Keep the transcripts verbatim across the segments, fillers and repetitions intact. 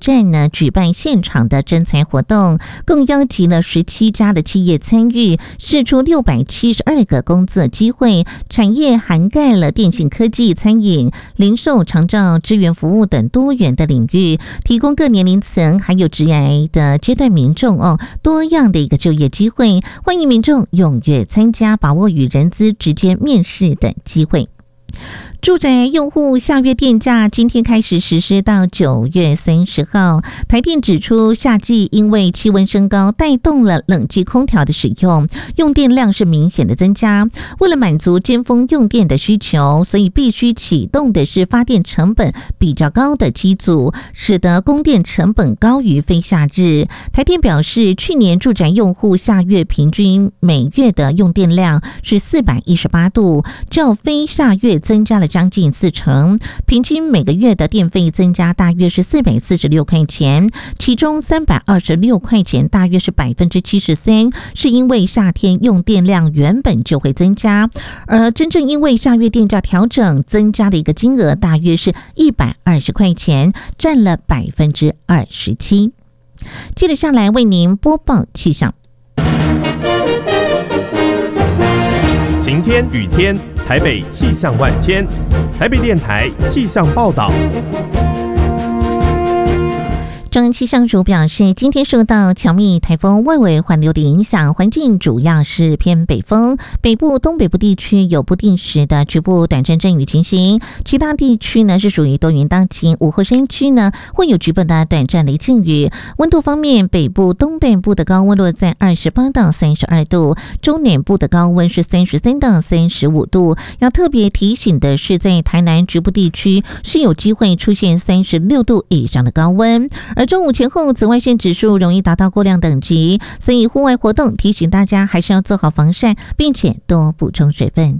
站呢举办现场的征才活动，共邀集了十七家的企业参与，释出六百七十二个工作机会，产业涵盖了电信科技、餐饮、零售、长照、支援服务等多元的领域，提供各年龄层还有职涯的阶段民众哦多样的一个就业机会，欢迎民众踊跃参加，把握与人资直接面试的机会。住宅用户下月电价今天开始实施到九月三十号。台电指出，夏季因为气温升高，带动了冷气空调的使用，用电量是明显的增加。为了满足尖峰用电的需求，所以必须启动的是发电成本比较高的机组，使得供电成本高于非夏日。台电表示，去年住宅用户下月平均每月的用电量是四百一十八度，较非夏月增加了将近四成，平均每个月的电费增加大约是四百四十六块钱，其中三百二十六块钱大约是百分之七十三，是因为夏天用电量原本就会增加，而真正因为下月电价调整增加的一个金额大约是一百二十块钱，占了百分之二十七。接着下来为您播报气象。 晴天雨天，台北气象万千，台北电台气象报道。 中央气象署表示，今天受到强密台风外围环流的影响，环境主要是偏北风，北部、东北部地区有不定时的局部短暂阵雨情形，其他地区呢是属于多云到晴，午后山区呢会有局部的短暂雷阵雨。温度方面，北部、东北部的高温落在二十八到三十二度，中南部的高温是三十三到三十五度。要特别提醒的是，在台南局部地区是有机会出现三十六度以上的高温。而中午前后紫外线指数容易达到过量等级，所以户外活动提醒大家还是要做好防晒，并且多补充水分。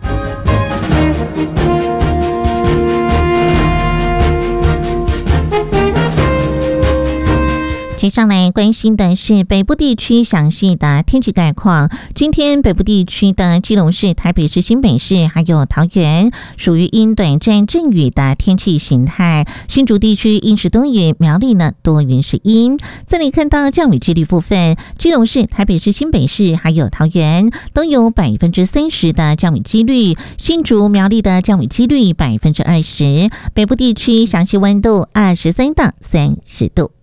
接下来关心的是北部地区详细的天气概况。今天北部地区的基隆市、台北市、新北市还有桃园属于因短暂阵雨的天气形态，新竹地区阴时多云，苗栗呢多云是阴。这里看到降雨几率部分，基隆市、台北市、新北市还有桃园都有百分之三十的降雨几率，新竹、苗栗的降雨几率百分之二十。北部地区详细温度二十三到三十度。